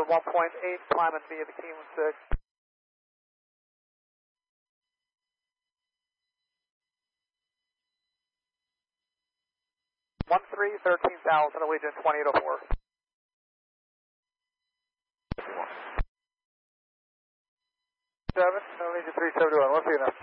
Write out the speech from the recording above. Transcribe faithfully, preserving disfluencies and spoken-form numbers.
one point eight, climbing via the Key one six. one three, thirteen thousand, Allegiant twenty-eight oh four. seven, Allegiant three seventy-one, what's the enough?